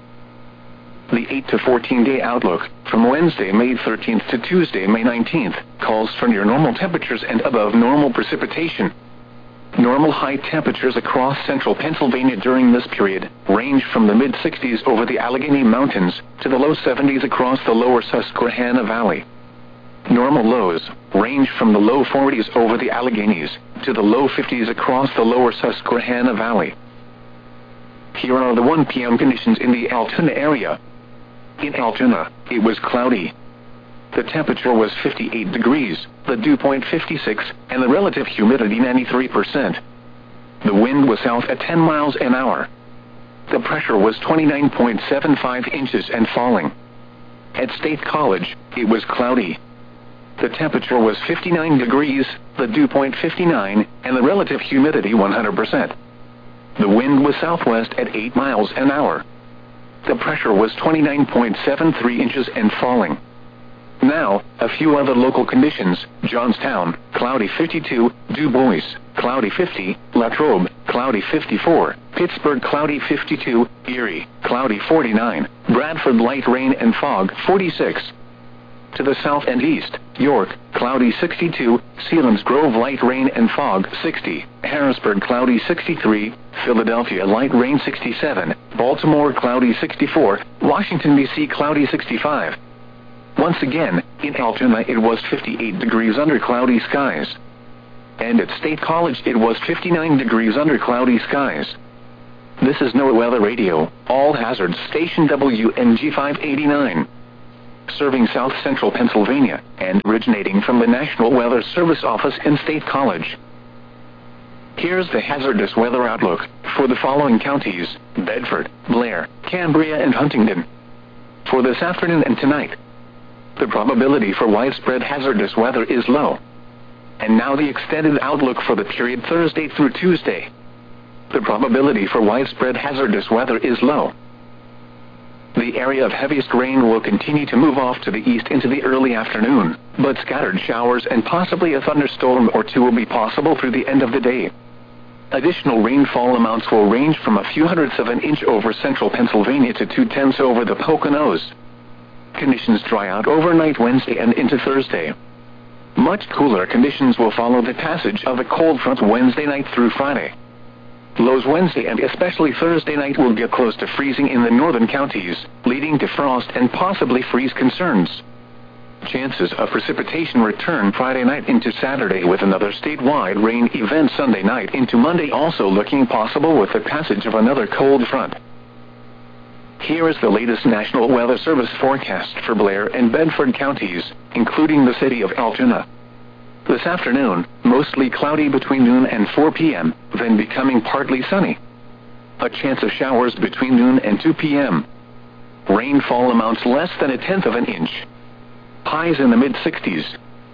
The eight to fourteen day outlook, from Wednesday, May thirteenth to Tuesday, May nineteenth, calls for near normal temperatures and above normal precipitation. Normal high temperatures across central Pennsylvania during this period range from the mid sixties over the Allegheny Mountains to the low seventies across the lower Susquehanna Valley. Normal lows range from the low forties over the Alleghenies to the low fifties across the lower Susquehanna Valley. Here are the one p m conditions in the Altoona area. In Altoona, it was cloudy. The temperature was fifty-eight degrees, the dew point fifty-six, and the relative humidity ninety-three percent. The wind was south at ten miles an hour. The pressure was twenty-nine point seven five inches and falling. At State College, it was cloudy. The temperature was fifty-nine degrees, the dew point fifty-nine, and the relative humidity one hundred percent. The wind was southwest at eight miles an hour. The pressure was twenty-nine point seven three inches and falling. Now, a few other local conditions: Johnstown, cloudy fifty-two, Du Bois, cloudy fifty, Latrobe, cloudy fifty-four, Pittsburgh, cloudy fifty-two, Erie, cloudy forty-nine, Bradford, light rain and fog forty-six. To the south and east, York, cloudy sixty-two, Selinsgrove light rain and fog sixty, Harrisburg cloudy sixty-three, Philadelphia light rain sixty-seven, Baltimore cloudy sixty-four, Washington D C cloudy sixty-five. Once again, in Altoona it was fifty-eight degrees under cloudy skies. And at State College it was fifty-nine degrees under cloudy skies. This is NOAA Weather Radio, All Hazards Station W N G five eighty-nine. Serving South Central Pennsylvania, and originating from the National Weather Service office in State College. Here's the hazardous weather outlook for the following counties: Bedford, Blair, Cambria, and Huntingdon. For this afternoon and tonight, the probability for widespread hazardous weather is low. And now the extended outlook for the period Thursday through Tuesday. The probability for widespread hazardous weather is low. The area of heaviest rain will continue to move off to the east into the early afternoon, but scattered showers and possibly a thunderstorm or two will be possible through the end of the day. Additional rainfall amounts will range from a few hundredths of an inch over central Pennsylvania to two-tenths over the Poconos. Conditions dry out overnight Wednesday and into Thursday. Much cooler conditions will follow the passage of a cold front Wednesday night through Friday. Lows Wednesday and especially Thursday night will get close to freezing in the northern counties, leading to frost and possibly freeze concerns. Chances of precipitation return Friday night into Saturday with another statewide rain event Sunday night into Monday, also looking possible with the passage of another cold front. Here is the latest National Weather Service forecast for Blair and Bedford counties, including the city of Altoona. This afternoon, mostly cloudy between noon and four p m, then becoming partly sunny. A chance of showers between noon and two p m Rainfall amounts less than a tenth of an inch. Highs in the mid-sixties.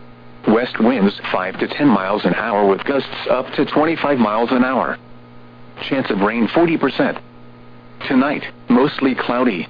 West winds five to ten miles an hour with gusts up to twenty-five miles an hour. Chance of rain forty percent. Tonight, mostly cloudy.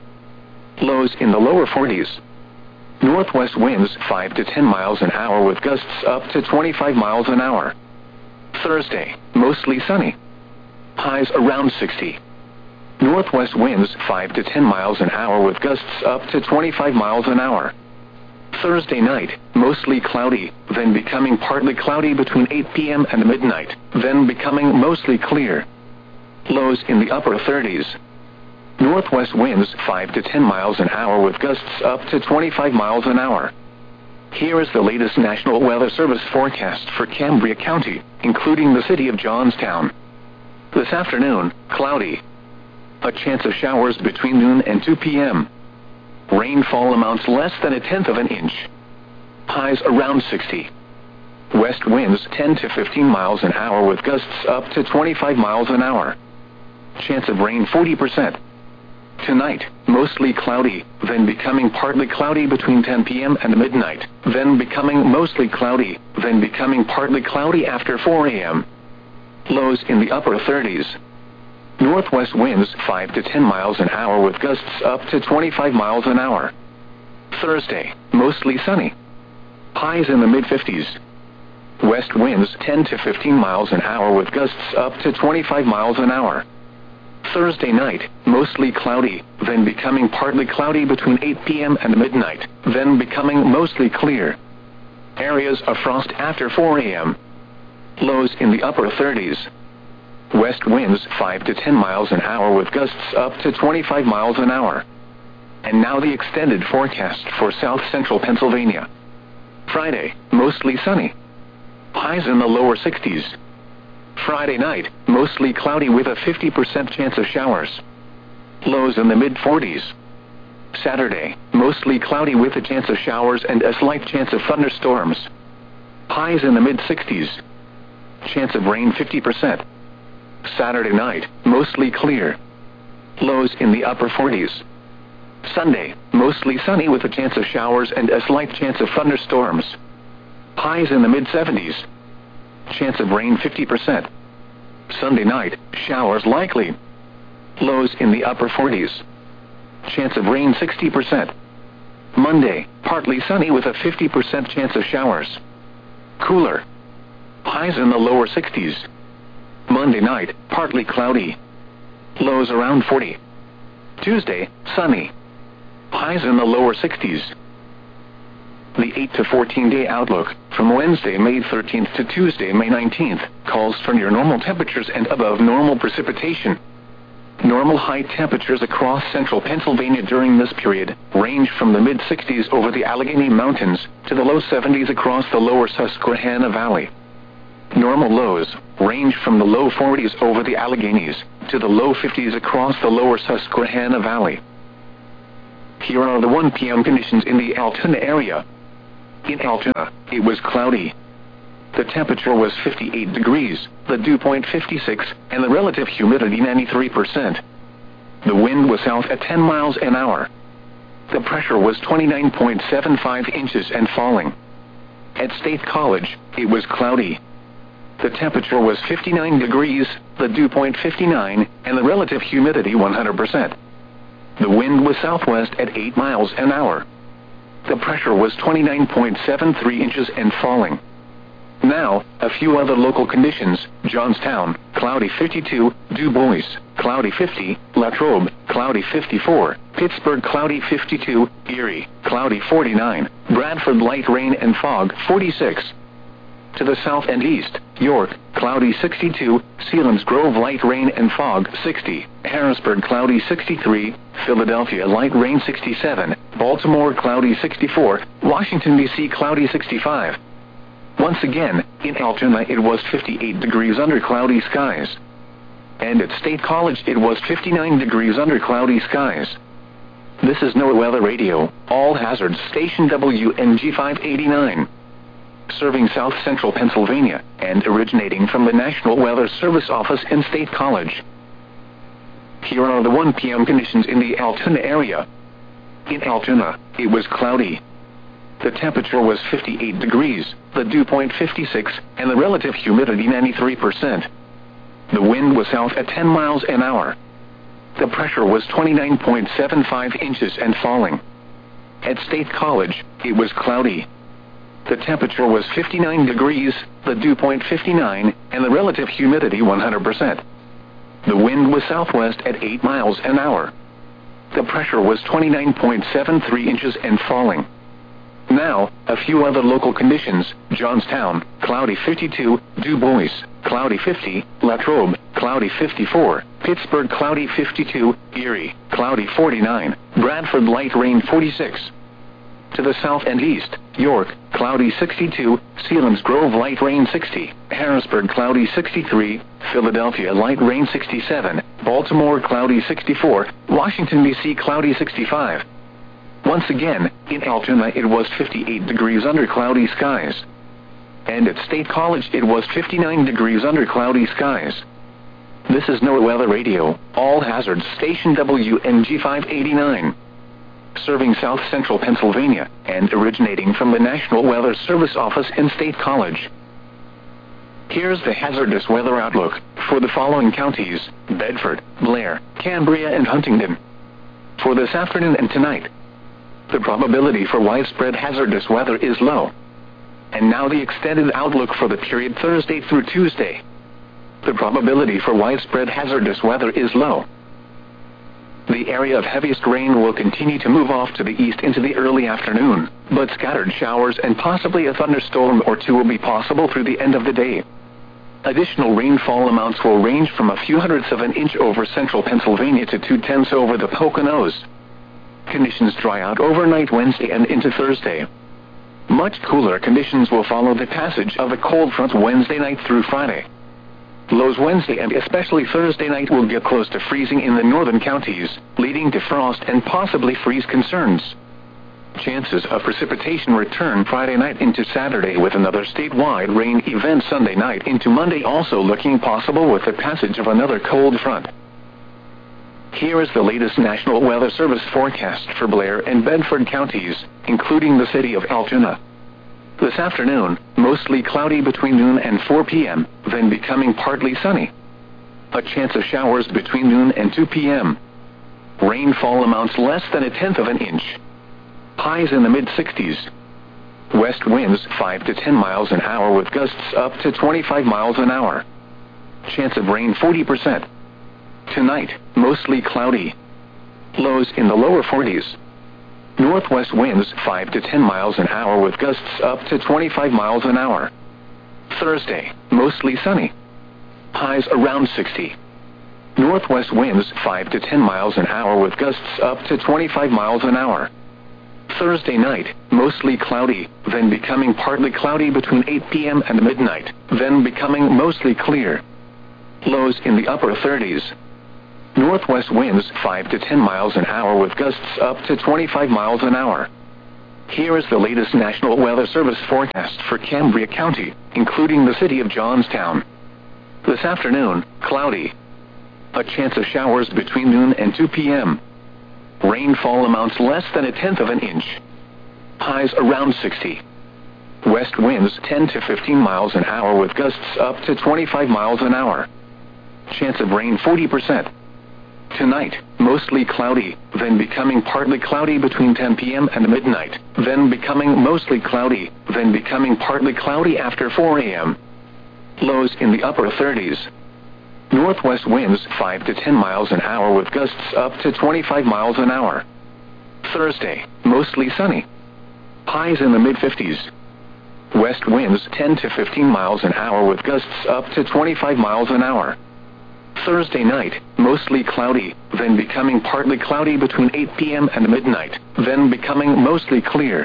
Lows in the lower forties. Northwest winds five to ten miles an hour with gusts up to twenty-five miles an hour. Thursday, mostly sunny. Highs around sixty. Northwest winds five to ten miles an hour with gusts up to twenty-five miles an hour. Thursday night, mostly cloudy, then becoming partly cloudy between eight p m and midnight, then becoming mostly clear. Lows in the upper thirties. Northwest winds five to ten miles an hour with gusts up to twenty-five miles an hour. Here is the latest National Weather Service forecast for Cambria County, including the city of Johnstown. This afternoon, cloudy. A chance of showers between noon and two p m Rainfall amounts less than a tenth of an inch. Highs around sixty. West winds ten to fifteen miles an hour with gusts up to twenty-five miles an hour. Chance of rain forty percent. Tonight, mostly cloudy, then becoming partly cloudy between ten p m and midnight, then becoming mostly cloudy, then becoming partly cloudy after four a m Lows in the upper thirties. Northwest winds five to ten miles an hour with gusts up to twenty-five miles an hour. Thursday, mostly sunny. Highs in the mid-fifties. West winds ten to fifteen miles an hour with gusts up to twenty-five miles an hour. Thursday night, mostly cloudy, then becoming partly cloudy between eight p m and midnight, then becoming mostly clear. Areas of frost after four a m Lows in the upper thirties. West winds five to ten miles an hour with gusts up to twenty-five miles an hour. And now the extended forecast for South Central Pennsylvania. Friday, mostly sunny. Highs in the lower sixties. Friday night, mostly cloudy with a fifty percent chance of showers. Lows in the mid-forties. Saturday, mostly cloudy with a chance of showers and a slight chance of thunderstorms. Highs in the mid-sixties. Chance of rain fifty percent. Saturday night, mostly clear. Lows in the upper forties. Sunday, mostly sunny with a chance of showers and a slight chance of thunderstorms. Highs in the mid-seventies. Chance of rain fifty percent. Sunday night, showers likely. Lows in the upper forties. Chance of rain sixty percent. Monday, partly sunny with a fifty percent chance of showers. Cooler. Highs in the lower sixties. Monday night, partly cloudy. Lows around forty. Tuesday, sunny. Highs in the lower sixties. The eight to fourteen day outlook, from Wednesday, May thirteenth to Tuesday, May nineteenth, calls for near normal temperatures and above normal precipitation. Normal high temperatures across central Pennsylvania during this period range from the mid sixties over the Allegheny Mountains to the low seventies across the lower Susquehanna Valley. Normal lows range from the low forties over the Alleghenies to the low fifties across the lower Susquehanna Valley. Here are the one p m conditions in the Altoona area. In Altoona, it was cloudy. The temperature was fifty-eight degrees, the dew point fifty-six, and the relative humidity ninety-three percent. The wind was south at ten miles an hour. The pressure was twenty-nine point seven five inches and falling. At State College, it was cloudy. The temperature was fifty-nine degrees, the dew point fifty-nine, and the relative humidity one hundred percent. The wind was southwest at eight miles an hour. The pressure was twenty-nine point seven three inches and falling. Now, a few other local conditions: Johnstown, cloudy fifty-two, Du Bois, cloudy fifty, Latrobe, cloudy fifty-four, Pittsburgh, cloudy fifty-two, Erie, cloudy forty-nine, Bradford, light rain and fog forty-six. To the south and east, York, cloudy sixty-two, Selinsgrove, light rain and fog sixty, Harrisburg, cloudy sixty-three, Philadelphia, light rain sixty-seven, Baltimore, cloudy sixty-four, Washington, D C, cloudy sixty-five. Once again, in Altoona it was fifty-eight degrees under cloudy skies. And at State College it was fifty-nine degrees under cloudy skies. This is NOAA Weather Radio, all hazards, station W N G five eighty-nine. Serving south central Pennsylvania, and originating from the National Weather Service office in State College. Here are the one p m conditions in the Altoona area. In Altoona, it was cloudy. The temperature was fifty-eight degrees, the dew point fifty-six, and the relative humidity ninety-three percent. The wind was south at ten miles an hour. The pressure was twenty-nine point seven five inches and falling. At State College, it was cloudy. The temperature was fifty-nine degrees, the dew point fifty-nine, and the relative humidity one hundred percent. The wind was southwest at eight miles an hour. The pressure was twenty-nine point seven three inches and falling. Now, a few other local conditions: Johnstown, cloudy fifty-two, Du Bois, cloudy fifty, Latrobe, cloudy fifty-four, Pittsburgh, cloudy fifty-two, Erie, cloudy forty-nine, Bradford, light rain forty-six. To the south and east, York, cloudy sixty-two, Selinsgrove, light rain sixty, Harrisburg, cloudy sixty-three, Philadelphia, light rain sixty-seven, Baltimore, cloudy sixty-four, Washington, D C, cloudy sixty-five. Once again, in Altoona it was fifty-eight degrees under cloudy skies. And at State College it was fifty-nine degrees under cloudy skies. This is NOAA Weather Radio, all hazards, station W N G five eighty-nine. Serving south central Pennsylvania, and originating from the National Weather Service office in State College. Here's the hazardous weather outlook for the following counties: Bedford, Blair, Cambria, and Huntingdon. For this afternoon and tonight, the probability for widespread hazardous weather is low. And now the extended outlook for the period Thursday through Tuesday. The probability for widespread hazardous weather is low. The area of heaviest rain will continue to move off to the east into the early afternoon, but scattered showers and possibly a thunderstorm or two will be possible through the end of the day. Additional rainfall amounts will range from a few hundredths of an inch over central Pennsylvania to two-tenths over the Poconos. Conditions dry out overnight Wednesday and into Thursday. Much cooler conditions will follow the passage of a cold front Wednesday night through Friday. Lows Wednesday and especially Thursday night will get close to freezing in the northern counties, leading to frost and possibly freeze concerns. Chances of precipitation return Friday night into Saturday, with another statewide rain event Sunday night into Monday also looking possible with the passage of another cold front. Here is the latest National Weather Service forecast for Blair and Bedford counties, including the city of Altoona. This afternoon, mostly cloudy between noon and four p m, then becoming partly sunny. A chance of showers between noon and two p m Rainfall amounts less than a tenth of an inch. Highs in the mid sixties. West winds five to ten miles an hour with gusts up to twenty-five miles an hour. Chance of rain forty percent. Tonight, mostly cloudy. Lows in the lower forties. Northwest winds five to ten miles an hour with gusts up to twenty-five miles an hour. Thursday, mostly sunny. Highs around sixty. Northwest winds five to ten miles an hour with gusts up to twenty-five miles an hour. Thursday night, mostly cloudy, then becoming partly cloudy between eight p m and midnight, then becoming mostly clear. Lows in the upper thirties. Northwest winds five to ten miles an hour with gusts up to twenty-five miles an hour. Here is the latest National Weather Service forecast for Cambria County, including the city of Johnstown. This afternoon, cloudy. A chance of showers between noon and two p m Rainfall amounts less than a tenth of an inch. Highs around sixty. West winds ten to fifteen miles an hour with gusts up to twenty-five miles an hour. Chance of rain forty percent. Tonight, mostly cloudy, then becoming partly cloudy between ten p m and midnight, then becoming mostly cloudy, then becoming partly cloudy after four a m Lows in the upper thirties. Northwest winds five to ten miles an hour with gusts up to twenty-five miles an hour. Thursday, mostly sunny. Highs in the mid fifties. West winds ten to fifteen miles an hour with gusts up to twenty-five miles an hour. Thursday night, mostly cloudy, then becoming partly cloudy between eight p m and midnight, then becoming mostly clear.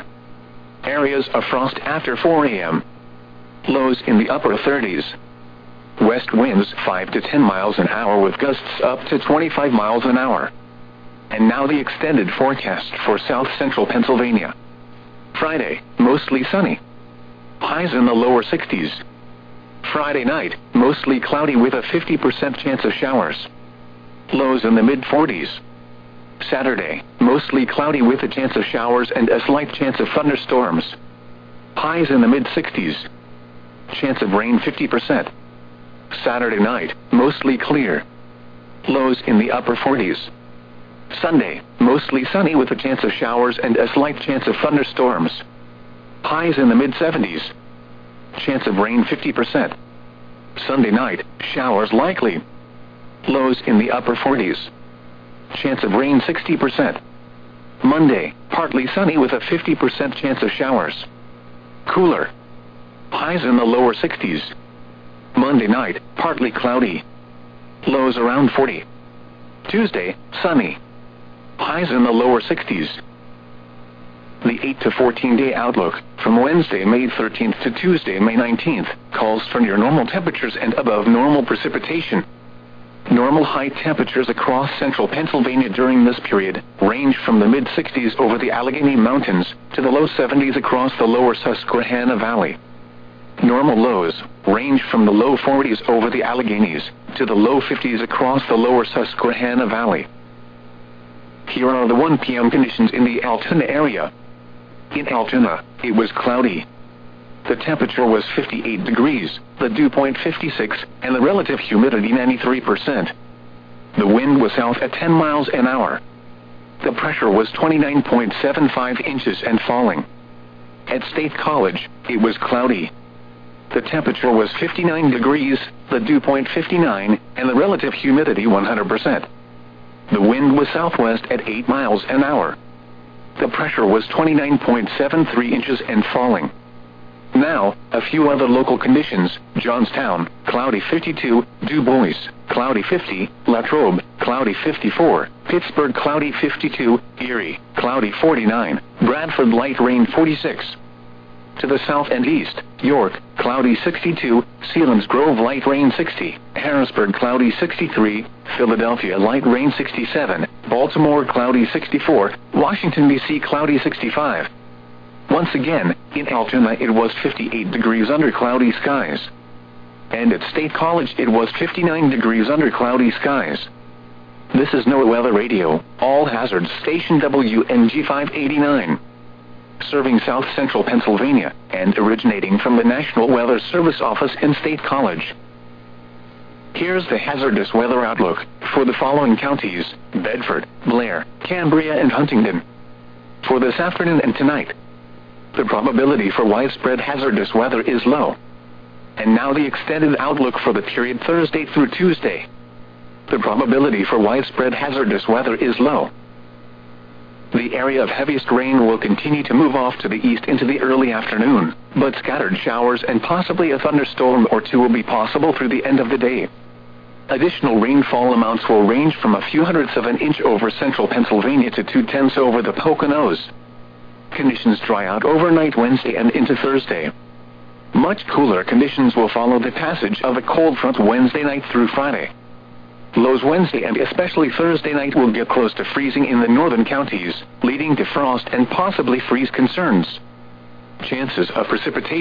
Areas of frost after four a m Lows in the upper thirties. West winds five to ten miles an hour with gusts up to twenty-five miles an hour. And now the extended forecast for south central Pennsylvania. Friday, mostly sunny. Highs in the lower sixties. Friday night, mostly cloudy with a fifty percent chance of showers. Lows in the mid forties. Saturday, mostly cloudy with a chance of showers and a slight chance of thunderstorms. Highs in the mid sixties. Chance of rain fifty percent. Saturday night, mostly clear. Lows in the upper forties. Sunday, mostly sunny with a chance of showers and a slight chance of thunderstorms. Highs in the mid seventies. Chance of rain fifty percent. Sunday night, showers likely. Lows in the upper forties. Chance of rain sixty percent. Monday, partly sunny with a fifty percent chance of showers. Cooler. Highs in the lower sixties. Monday night, partly cloudy. Lows around forty. Tuesday, sunny. Highs in the lower sixties. The eight to fourteen day outlook, from Wednesday, May thirteenth to Tuesday, May nineteenth, calls for near normal temperatures and above normal precipitation. Normal high temperatures across central Pennsylvania during this period range from the mid sixties over the Allegheny Mountains to the low seventies across the lower Susquehanna Valley. Normal lows range from the low forties over the Alleghenies to the low fifties across the lower Susquehanna Valley. Here are the one p m conditions in the Altoona area. In Altoona, it was cloudy. The temperature was fifty-eight degrees, the dew point fifty-six, and the relative humidity ninety-three percent. The wind was south at ten miles an hour. The pressure was twenty-nine point seven five inches and falling. At State College, it was cloudy. The temperature was fifty-nine degrees, the dew point fifty-nine, and the relative humidity one hundred percent. The wind was southwest at eight miles an hour. The pressure was twenty-nine point seven three inches and falling. Now, a few other local conditions: Johnstown, cloudy fifty-two, Du Bois, cloudy fifty, Latrobe, cloudy fifty-four, Pittsburgh, cloudy fifty-two, Erie, cloudy forty-nine, Bradford, light rain forty-six. To the south and east, York, cloudy sixty-two, Selinsgrove, light rain sixty, Harrisburg, cloudy sixty-three, Philadelphia, light rain sixty-seven, Baltimore, cloudy sixty-four, Washington, D C, cloudy sixty-five. Once again, in Altoona it was fifty-eight degrees under cloudy skies. And at State College it was fifty-nine degrees under cloudy skies. This is NOAA Weather Radio, all hazards, station W N G five eighty-nine. Serving south central Pennsylvania, and originating from the National Weather Service office in State College. Here's the hazardous weather outlook for the following counties: Bedford, Blair, Cambria, and Huntingdon. For this afternoon and tonight, the probability for widespread hazardous weather is low. And now the extended outlook for the period Thursday through Tuesday. The probability for widespread hazardous weather is low. The area of heaviest rain will continue to move off to the east into the early afternoon, but scattered showers and possibly a thunderstorm or two will be possible through the end of the day. Additional rainfall amounts will range from a few hundredths of an inch over central Pennsylvania to two-tenths over the Poconos. Conditions dry out overnight Wednesday and into Thursday. Much cooler conditions will follow the passage of a cold front Wednesday night through Friday. Lows Wednesday and especially Thursday night will get close to freezing in the northern counties, leading to frost and possibly freeze concerns. Chances of precipitation